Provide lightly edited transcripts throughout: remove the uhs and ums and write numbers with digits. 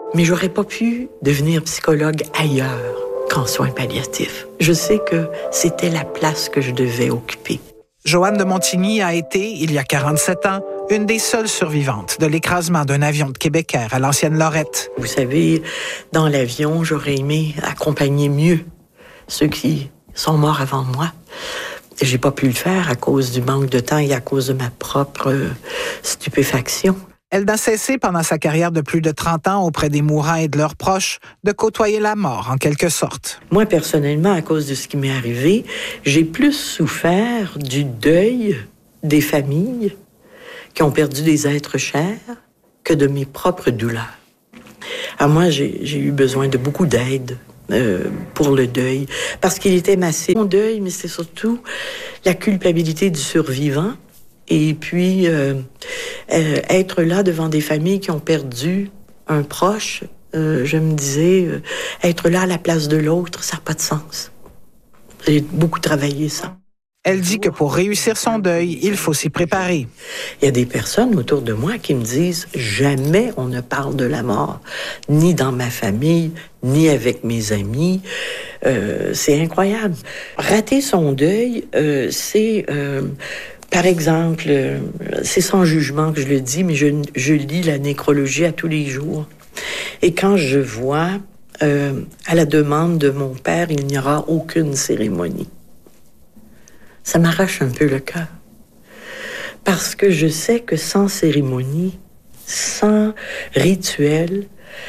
Mais j'aurais pas pu devenir psychologue ailleurs qu'en soins palliatifs. Je sais que c'était la place que je devais occuper. Joanne de Montigny a été, il y a 47 ans, une des seules survivantes de l'écrasement d'un avion de Québécois à l'ancienne Lorette. Vous savez, dans l'avion, j'aurais aimé accompagner mieux ceux qui sont morts avant moi. J'ai pas pu le faire à cause du manque de temps et à cause de ma propre stupéfaction. Elle n'a cessé pendant sa carrière de plus de 30 ans auprès des mourants et de leurs proches de côtoyer la mort en quelque sorte. Moi, personnellement, à cause de ce qui m'est arrivé, j'ai plus souffert du deuil des familles qui ont perdu des êtres chers que de mes propres douleurs. Alors moi, j'ai eu besoin de beaucoup d'aide pour le deuil, parce qu'il était massif. Mon deuil, mais c'est surtout la culpabilité du survivant. Et puis, être là devant des familles qui ont perdu un proche, je me disais, être là à la place de l'autre, ça n'a pas de sens. J'ai beaucoup travaillé ça. Elle dit que pour réussir son deuil, il faut s'y préparer. Il y a des personnes autour de moi qui me disent « Jamais on ne parle de la mort, ni dans ma famille, ni avec mes amis. » C'est incroyable. Rater son deuil, c'est... Par exemple, c'est sans jugement que je le dis, mais je lis la nécrologie à tous les jours. Et quand je vois, à la demande de mon père, il n'y aura aucune cérémonie, ça m'arrache un peu le cœur. Parce que je sais que sans cérémonie, sans rituel,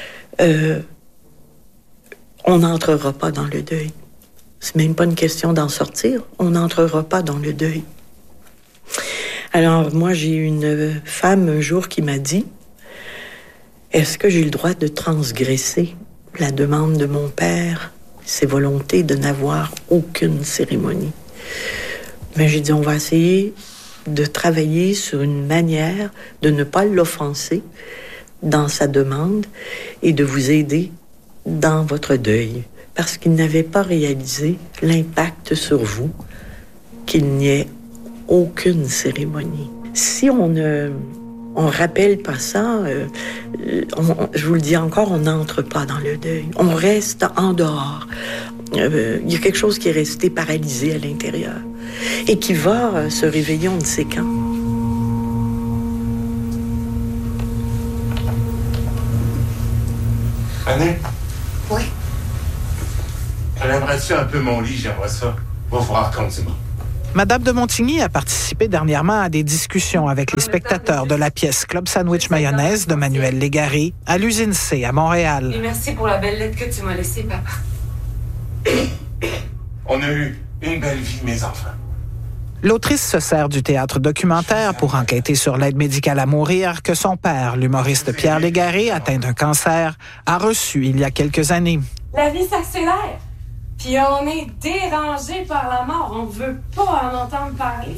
on n'entrera pas dans le deuil. C'est même pas une question d'en sortir, on n'entrera pas dans le deuil. Alors, moi, j'ai eu une femme un jour qui m'a dit « Est-ce que j'ai le droit de transgresser la demande de mon père, ses volontés de n'avoir aucune cérémonie? » Mais j'ai dit « On va essayer de travailler sur une manière de ne pas l'offenser dans sa demande et de vous aider dans votre deuil. » Parce qu'il n'avait pas réalisé l'impact sur vous qu'il n'y ait aucune cérémonie. Si on ne rappelle pas ça, je vous le dis encore, on n'entre pas dans le deuil. On reste en dehors. Il y a quelque chose qui est resté paralysé à l'intérieur et qui va se réveiller on ne sait quand. Annie? Oui? Lèverais-tu un peu mon lit? J'aimerais ça. Va voir comme c'est bon. Madame de Montigny a participé dernièrement à des discussions avec les spectateurs de la pièce Club Sandwich Mayonnaise de Manuel Légaré à l'usine C à Montréal. Et merci pour la belle lettre que tu m'as laissée, papa. On a eu une belle vie, mes enfants. L'autrice se sert du théâtre documentaire pour enquêter sur l'aide médicale à mourir que son père, l'humoriste Pierre Légaré, atteint d'un cancer, a reçu il y a quelques années. La vie s'accélère. Puis on est dérangé par la mort. On veut pas en entendre parler.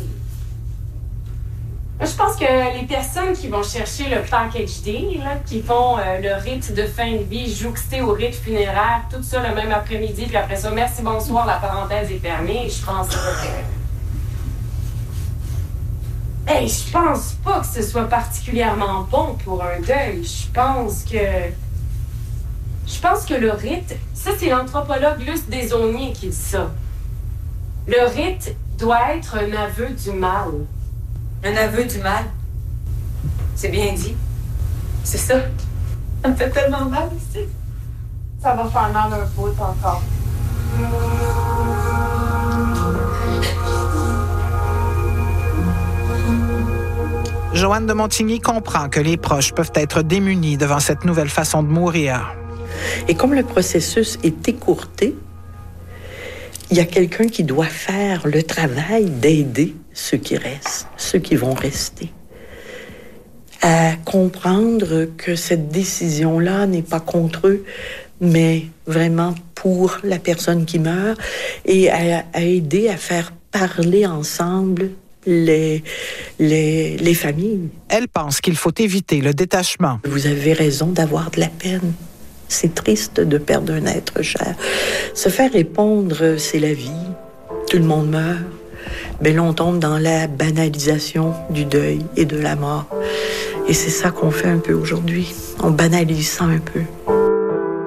Je pense que les personnes qui vont chercher le package deal, là, qui font le rite de fin de vie jouxté au rite funéraire, tout ça le même après-midi, puis après ça, merci, bonsoir, la parenthèse est fermée, je pense que... Hey, je pense pas que ce soit particulièrement bon pour un deuil. Je pense que le rite... Ça, c'est l'anthropologue Luce Desaulniers qui dit ça. Le rite doit être un aveu du mal. Un aveu du mal? C'est bien dit. C'est ça. Ça me fait tellement mal ici. Ça va faire mal un peu encore. Joanne de Montigny comprend que les proches peuvent être démunis devant cette nouvelle façon de mourir. Et comme le processus est écourté, il y a quelqu'un qui doit faire le travail d'aider ceux qui restent, ceux qui vont rester, à comprendre que cette décision-là n'est pas contre eux, mais vraiment pour la personne qui meurt, et à aider à faire parler ensemble les familles. Elle pense qu'il faut éviter le détachement. Vous avez raison d'avoir de la peine. C'est triste de perdre un être cher. Se faire répondre, c'est la vie. Tout le monde meurt. Mais là, on tombe dans la banalisation du deuil et de la mort. Et c'est ça qu'on fait un peu aujourd'hui. On banalise ça un peu.